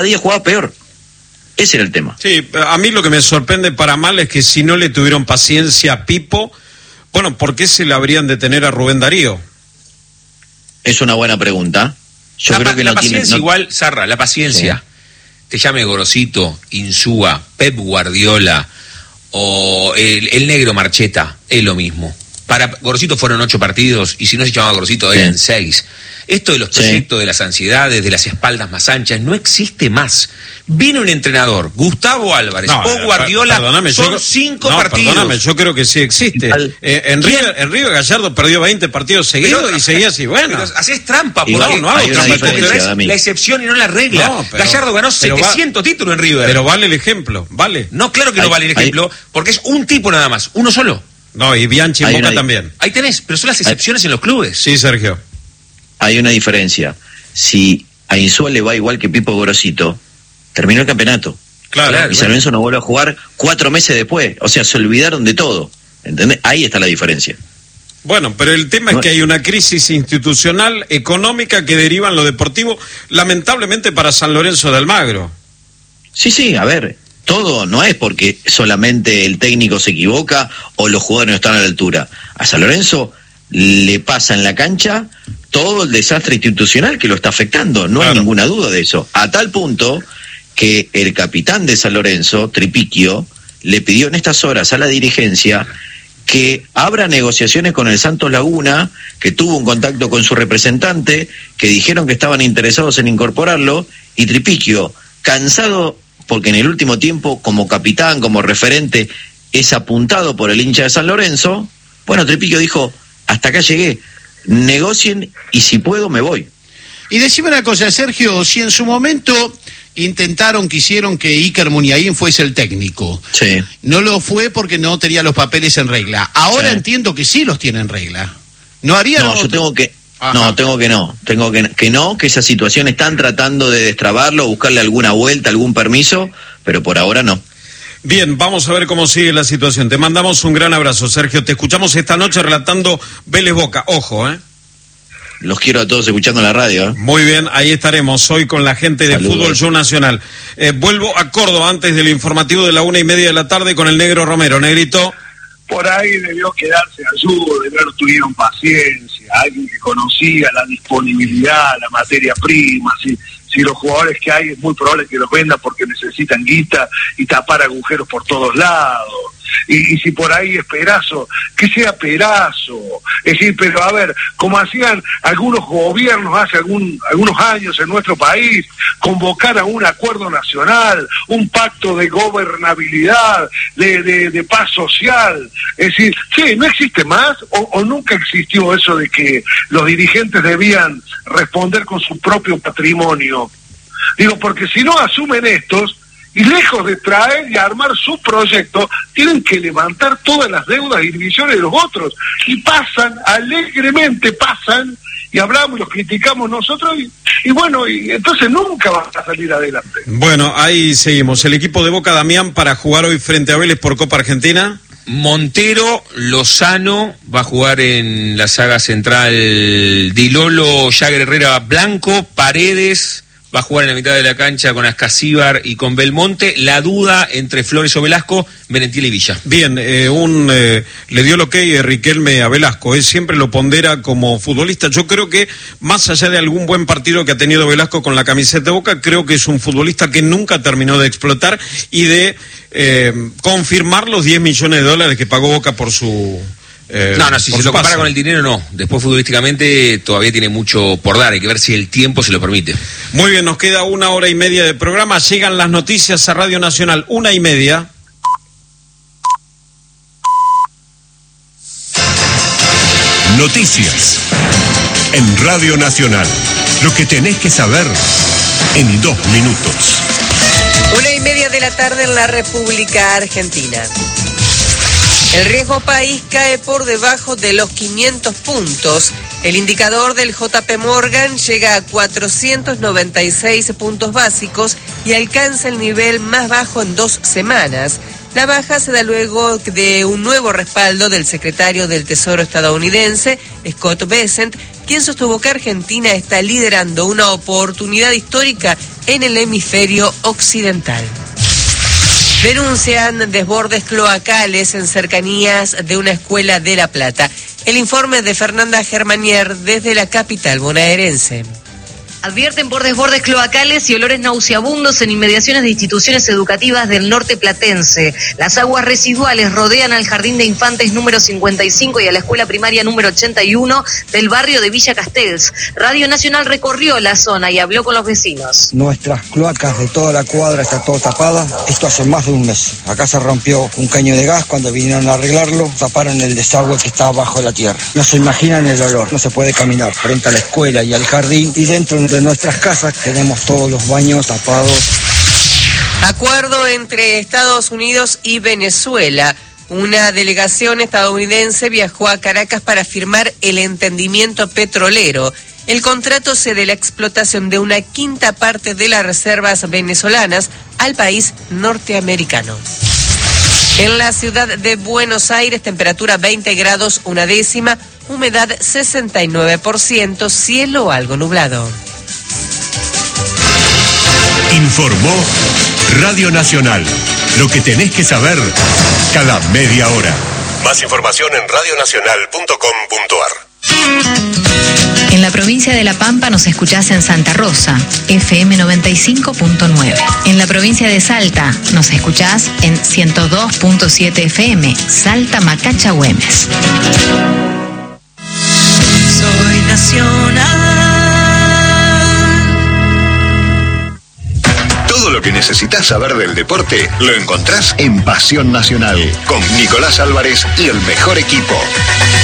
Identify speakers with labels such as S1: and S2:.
S1: día jugaba peor. Ese era el tema.
S2: Sí, a mí lo que me sorprende para mal es que si no le tuvieron paciencia a Pipo, bueno, ¿por qué se le habrían de tener a Rubén Darío?
S1: Es una buena pregunta. Yo creo que
S3: la
S1: no
S3: paciencia
S1: tiene...
S3: igual, Sarra, la paciencia. Sí. Te llame Gorosito, Insúa, Pep Guardiola o el negro Marcheta, es lo mismo. Para Gorosito fueron 8 partidos y si no se llamaba Gorosito eran 6. Esto de los proyectos, de las ansiedades, de las espaldas más anchas, no existe más. Viene un entrenador, Gustavo Álvarez o Guardiola, son 5 partidos.
S2: Perdóname, yo creo que sí existe. En River Gallardo perdió 20 partidos seguidos y seguía así, bueno.
S3: Pero haces trampa, porque
S1: no hago trampa,
S3: porque no es la excepción y no la regla. No, Gallardo ganó 700 títulos en River.
S2: Pero vale el ejemplo, ¿vale?
S3: No, claro que no vale el ejemplo, porque es un tipo nada más, uno solo.
S2: No, y Bianchi en Boca también.
S3: Ahí tenés, pero son las excepciones en los clubes.
S2: Sí, Sergio.
S1: Hay una diferencia. Si a Insúa le va igual que Pipo Gorosito, terminó el campeonato.
S2: Claro.
S1: Y San Lorenzo no vuelve a jugar 4 meses después. O sea, se olvidaron de todo. ¿Entendés? Ahí está la diferencia.
S2: Bueno, pero el tema es que hay una crisis institucional, económica, que deriva en lo deportivo, lamentablemente para San Lorenzo de Almagro.
S1: Sí, a ver, todo no es porque solamente el técnico se equivoca o los jugadores no están a la altura. A San Lorenzo le pasa en la cancha todo el desastre institucional que lo está afectando, no hay ninguna duda de eso, a tal punto que el capitán de San Lorenzo, Tripiquio, le pidió en estas horas a la dirigencia que abra negociaciones con el Santos Laguna, que tuvo un contacto con su representante, que dijeron que estaban interesados en incorporarlo, y Tripiquio, cansado porque en el último tiempo como capitán, como referente, es apuntado por el hincha de San Lorenzo, bueno, Tripiquio dijo, hasta acá llegué, negocien y si puedo me voy.
S4: Y decime una cosa, Sergio, si en su momento quisieron que Iker Muniain fuese el técnico.
S1: Sí.
S4: No lo fue porque no tenía los papeles en regla. Ahora entiendo que sí los tiene en regla. ¿No harían?
S1: No, yo tengo que esa situación están tratando de destrabarlo, buscarle alguna vuelta, algún permiso, pero por ahora no.
S2: Bien, vamos a ver cómo sigue la situación. Te mandamos un gran abrazo, Sergio. Te escuchamos esta noche relatando Vélez Boca. Ojo,
S1: Los quiero a todos escuchando la radio.
S2: Muy bien, ahí estaremos hoy con la gente de Fútbol Show Nacional. Vuelvo a Córdoba antes del informativo de la 1:30 de la tarde con el Negro Romero. Negrito.
S5: Por ahí debió quedarse ayuda, no tuvieron paciencia, alguien que conocía la disponibilidad, la materia prima, si los jugadores que hay es muy probable que los vendan porque necesitan guita y tapar agujeros por todos lados. Y si por ahí es Perazo, que sea Perazo. Es decir, pero a ver, como hacían algunos gobiernos hace algunos años en nuestro país, convocar a un acuerdo nacional, un pacto de gobernabilidad, de paz social. Es decir, sí, no existe más o nunca existió eso de que los dirigentes debían responder con su propio patrimonio. Digo, porque si no asumen estos, y lejos de traer y armar su proyecto, tienen que levantar todas las deudas y divisiones de los otros. Y pasan, alegremente pasan, y hablamos y los criticamos nosotros, y bueno, y entonces nunca van a salir adelante.
S2: Bueno, ahí seguimos. El equipo de Boca, Damián, para jugar hoy frente a Vélez por Copa Argentina.
S3: Montero, Lozano va a jugar en la saga central, Dilolo, Jagger Herrera, Blanco, Paredes va a jugar en la mitad de la cancha con Ascasíbar y con Belmonte. La duda entre Flores o Velasco, Merentiel y Villa.
S2: Bien, le dio el ok Riquelme a Velasco, siempre lo pondera como futbolista. Yo creo que más allá de algún buen partido que ha tenido Velasco con la camiseta de Boca, creo que es un futbolista que nunca terminó de explotar y de confirmar los 10 millones de dólares que pagó Boca por su...
S3: si se lo compara con el dinero, no. Después futbolísticamente todavía tiene mucho por dar. Hay que ver si el tiempo se lo permite.
S2: Muy bien, nos queda 1:30 de programa. Llegan las noticias a Radio Nacional, 1:30.
S6: Noticias en Radio Nacional. Lo que tenés que saber en 2 minutos.
S7: 1:30 de la tarde en la República Argentina. El riesgo país cae por debajo de los 500 puntos. El indicador del JP Morgan llega a 496 puntos básicos y alcanza el nivel más bajo en 2 semanas. La baja se da luego de un nuevo respaldo del secretario del Tesoro estadounidense, Scott Bessent, quien sostuvo que Argentina está liderando una oportunidad histórica en el hemisferio occidental. Denuncian desbordes cloacales en cercanías de una escuela de La Plata. El informe de Fernanda Germanier desde la capital bonaerense.
S8: Advierten por desbordes cloacales y olores nauseabundos en inmediaciones de instituciones educativas del norte platense. Las aguas residuales rodean al Jardín de Infantes número 55 y a la escuela primaria número 81 del barrio de Villa Castells. Radio Nacional recorrió la zona y habló con los vecinos.
S9: Nuestras cloacas de toda la cuadra está todo tapada. Esto hace más de un mes. Acá se rompió un caño de gas. Cuando vinieron a arreglarlo, taparon el desagüe que estaba bajo la tierra. No se imaginan el olor. No se puede caminar frente a la escuela y al jardín, y dentro de nuestras casas tenemos todos los baños tapados.
S7: Acuerdo entre Estados Unidos y Venezuela. Una delegación estadounidense viajó a Caracas para firmar el entendimiento petrolero. El contrato cede la explotación de una quinta parte de las reservas venezolanas al país norteamericano. En la ciudad de Buenos Aires, temperatura 20 grados 1/10, humedad 69%, cielo algo nublado.
S6: Informó Radio Nacional. Lo que tenés que saber cada media hora. Más información en radionacional.com.ar.
S10: En la provincia de La Pampa nos escuchás en Santa Rosa, FM 95.9. En la provincia de Salta nos escuchás en 102.7 FM, Salta Macacha Güemes.
S11: Soy nacional.
S12: Todo lo que necesitas saber del deporte lo encontrás en Pasión Nacional, con Nicolás Álvarez y el mejor equipo.